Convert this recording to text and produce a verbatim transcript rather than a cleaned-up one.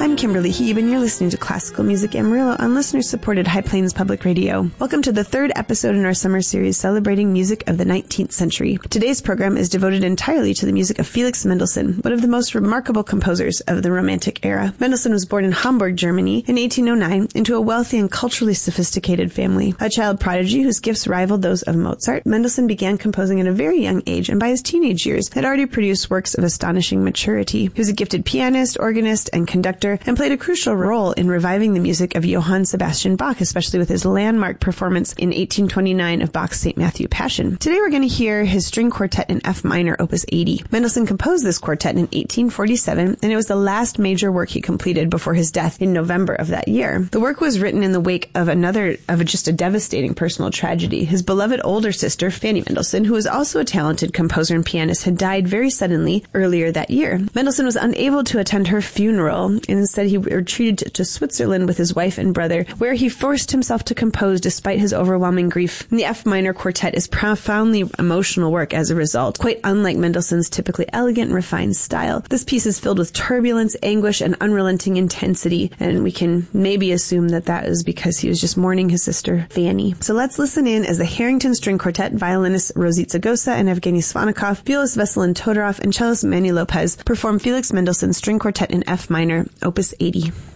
I'm Kimberly Heeb, and you're listening to Classical Music Amarillo on listener-supported High Plains Public Radio. Welcome to the third episode in our summer series celebrating music of the nineteenth century. Today's program is devoted entirely to the music of Felix Mendelssohn, one of the most remarkable composers of the Romantic era. Mendelssohn was born in Hamburg, Germany in eighteen oh nine into a wealthy and culturally sophisticated family. A child prodigy whose gifts rivaled those of Mozart, Mendelssohn began composing at a very young age, and by his teenage years had already produced works of astonishing maturity. He was a gifted pianist, organist, and conductor, and played a crucial role in reviving the music of Johann Sebastian Bach, especially with his landmark performance in eighteen twenty-nine of Bach's Saint Matthew Passion. Today we're going to hear his string quartet in F minor, opus eighty. Mendelssohn composed this quartet in eighteen forty-seven, and it was the last major work he completed before his death in November of that year. The work was written in the wake of another, of just a devastating personal tragedy. His beloved older sister, Fanny Mendelssohn, who was also a talented composer and pianist, had died very suddenly earlier that year. Mendelssohn was unable to attend her funeral, and instead he retreated to Switzerland with his wife and brother, where he forced himself to compose despite his overwhelming grief. The F minor quartet is profoundly emotional work as a result, quite unlike Mendelssohn's typically elegant and refined style. This piece is filled with turbulence, anguish, and unrelenting intensity, and we can maybe assume that that is because he was just mourning his sister, Fanny. So let's listen in as the Harrington String Quartet, violinists Rosita Gosa and Evgeny Svannikov, violist Veselin Todorov, and cellist Manny Lopez perform Felix Mendelssohn's String Quartet in F minor, opus eighty.